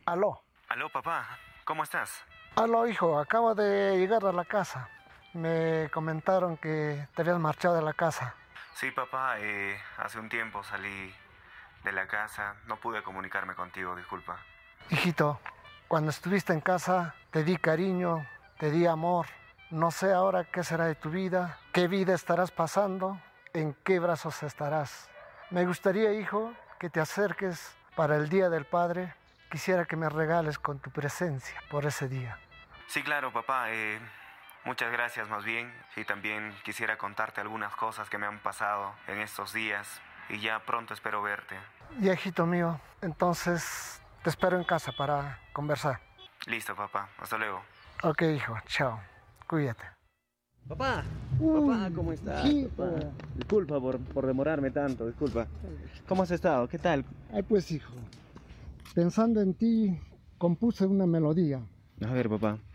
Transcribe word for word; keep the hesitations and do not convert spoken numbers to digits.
Aló. Aló, papá. ¿Cómo estás? Aló, hijo. Acabo de llegar a la casa. Me comentaron que te habías marchado de la casa. Sí, papá. Eh, hace un tiempo salí de la casa. No pude comunicarme contigo, disculpa. Hijito, cuando estuviste en casa te di cariño, te di amor. No sé ahora qué será de tu vida, qué vida estarás pasando, en qué brazos estarás. Me gustaría, hijo, que te acerques para el Día del Padre. Quisiera que me regales con tu presencia por ese día. Sí, claro, papá. Eh, muchas gracias más bien. Y también quisiera contarte algunas cosas que me han pasado en estos días. Y ya pronto espero verte. Y hijito mío, entonces te espero en casa para conversar. Listo, papá. Hasta luego. Ok, hijo. Chao. Cuídate. Papá, Uy, papá, ¿cómo estás? sí, papá? papá. Disculpa por, por demorarme tanto, disculpa. ¿Cómo has estado? ¿Qué tal? Ay, pues hijo, pensando en ti, compuse una melodía. A ver, papá.